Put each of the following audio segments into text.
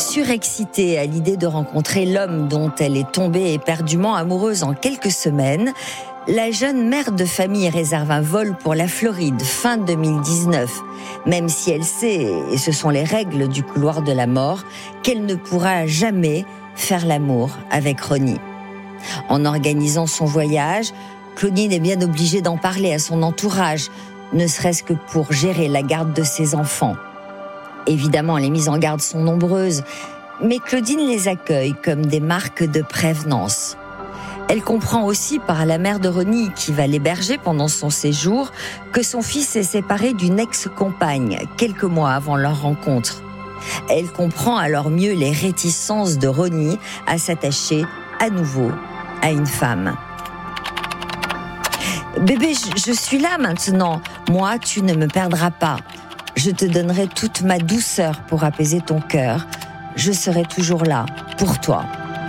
Surexcitée à l'idée de rencontrer l'homme dont elle est tombée éperdument amoureuse en quelques semaines, la jeune mère de famille réserve un vol pour la Floride fin 2019, même si elle sait, et ce sont les règles du couloir de la mort, qu'elle ne pourra jamais faire l'amour avec Ronnie. En organisant son voyage, Claudine est bien obligée d'en parler à son entourage, ne serait-ce que pour gérer la garde de ses enfants. Évidemment, les mises en garde sont nombreuses, mais Claudine les accueille comme des marques de prévenance. Elle comprend aussi par la mère de Ronnie, qui va l'héberger pendant son séjour, que son fils est séparé d'une ex-compagne quelques mois avant leur rencontre. Elle comprend alors mieux les réticences de Ronnie à s'attacher à nouveau à une femme. « Bébé, je suis là maintenant. Moi, tu ne me perdras pas. Je te donnerai toute ma douceur pour apaiser ton cœur. Je serai toujours là pour toi. »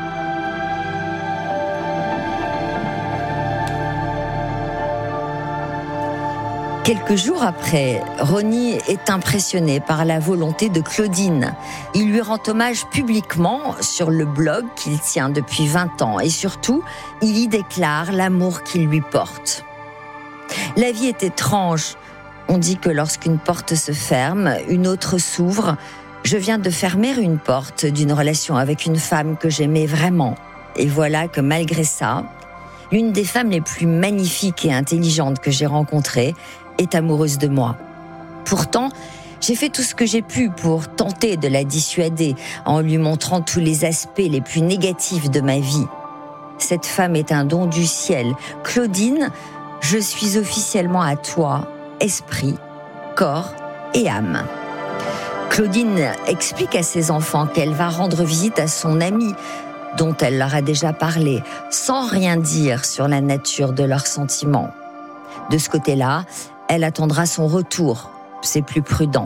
Quelques jours après, Ronnie est impressionné par la volonté de Claudine. Il lui rend hommage publiquement sur le blog qu'il tient depuis 20 ans et surtout, il y déclare l'amour qu'il lui porte. La vie est étrange. On dit que lorsqu'une porte se ferme, une autre s'ouvre. Je viens de fermer une porte d'une relation avec une femme que j'aimais vraiment. Et voilà que malgré ça, l'une des femmes les plus magnifiques et intelligentes que j'ai rencontrées est amoureuse de moi. Pourtant, j'ai fait tout ce que j'ai pu pour tenter de la dissuader en lui montrant tous les aspects les plus négatifs de ma vie. Cette femme est un don du ciel. Claudine, je suis officiellement à toi, esprit, corps et âme. Claudine explique à ses enfants qu'elle va rendre visite à son amie, dont elle leur a déjà parlé, sans rien dire sur la nature de leurs sentiments. De ce côté-là, elle attendra son retour, c'est plus prudent.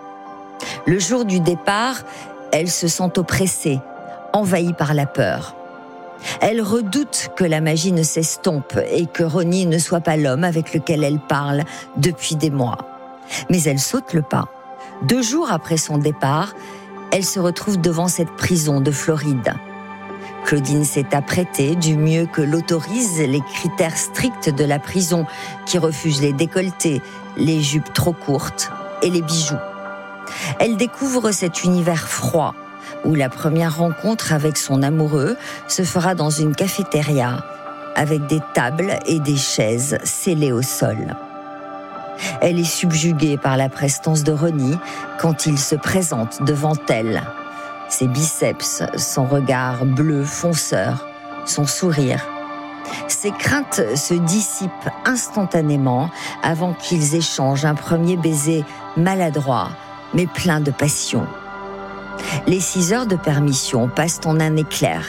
Le jour du départ, elle se sent oppressée, envahie par la peur. Elle redoute que la magie ne s'estompe et que Ronnie ne soit pas l'homme avec lequel elle parle depuis des mois. Mais elle saute le pas. 2 jours après son départ, elle se retrouve devant cette prison de Floride. Claudine s'est apprêtée du mieux que l'autorisent les critères stricts de la prison, qui refusent les décolletés, les jupes trop courtes et les bijoux. Elle découvre cet univers froid, où la première rencontre avec son amoureux se fera dans une cafétéria, avec des tables et des chaises scellées au sol. Elle est subjuguée par la prestance de Ronnie quand il se présente devant elle. Ses biceps, son regard bleu fonceur, son sourire. Ses craintes se dissipent instantanément avant qu'ils échangent un premier baiser maladroit, mais plein de passion. Les 6 heures de permission passent en un éclair.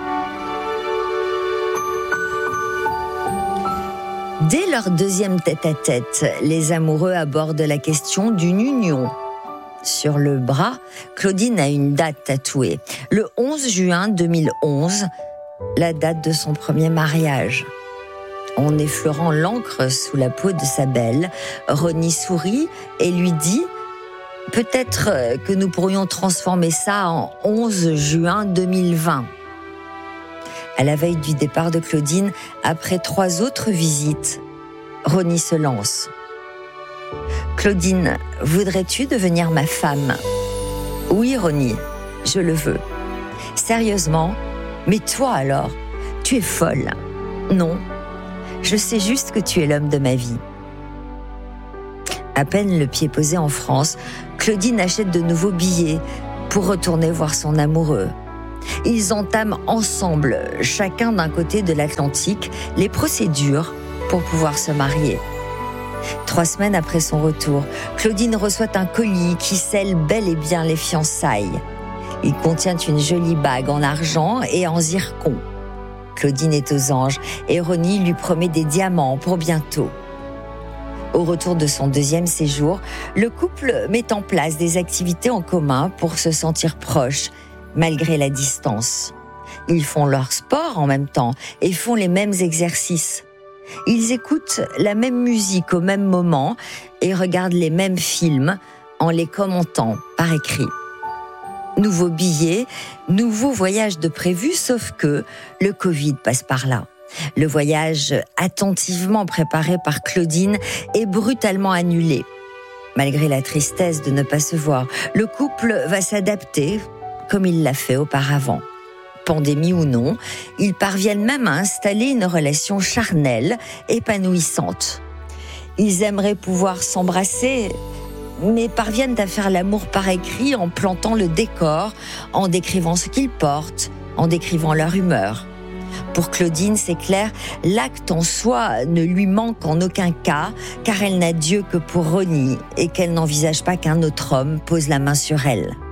Dès leur deuxième tête-à-tête, les amoureux abordent la question d'une union. Sur le bras, Claudine a une date tatouée. Le 11 juin 2011, la date de son premier mariage. En effleurant l'encre sous la peau de sa belle, Ronnie sourit et lui dit « Peut-être que nous pourrions transformer ça en 11 juin 2020. » À la veille du départ de Claudine, après 3 autres visites, Ronnie se lance. « Claudine, voudrais-tu devenir ma femme ?»« Oui, Ronnie, je le veux. »« Sérieusement ? Mais toi alors, tu es folle. »« Non, je sais juste que tu es l'homme de ma vie. » À peine le pied posé en France, Claudine achète de nouveaux billets pour retourner voir son amoureux. Ils entament ensemble, chacun d'un côté de l'Atlantique, les procédures pour pouvoir se marier. 3 semaines après son retour, Claudine reçoit un colis qui scelle bel et bien les fiançailles. Il contient une jolie bague en argent et en zircon. Claudine est aux anges et Ronnie lui promet des diamants pour bientôt. Au retour de son 2e séjour, le couple met en place des activités en commun pour se sentir proches, malgré la distance. Ils font leur sport en même temps et font les mêmes exercices. Ils écoutent la même musique au même moment et regardent les mêmes films en les commentant par écrit. Nouveau billet, nouveau voyage de prévu, sauf que le Covid passe par là. Le voyage attentivement préparé par Claudine est brutalement annulé. Malgré la tristesse de ne pas se voir, le couple va s'adapter comme il l'a fait auparavant. Pandémie ou non, ils parviennent même à installer une relation charnelle, épanouissante. Ils aimeraient pouvoir s'embrasser, mais parviennent à faire l'amour par écrit en plantant le décor, en décrivant ce qu'ils portent, en décrivant leur humeur. Pour Claudine, c'est clair, l'acte en soi ne lui manque en aucun cas, car elle n'a Dieu que pour Ronnie et qu'elle n'envisage pas qu'un autre homme pose la main sur elle.